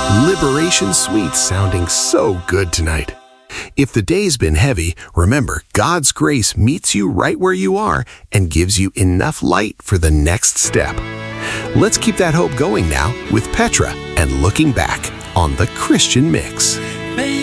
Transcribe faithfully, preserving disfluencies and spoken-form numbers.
Liberation Sweet sounding so good tonight. If the day's been heavy, remember God's grace meets you right where you are and gives you enough light for the next step. Let's keep that hope going now with Petra and Looking Back on the Christian Mix.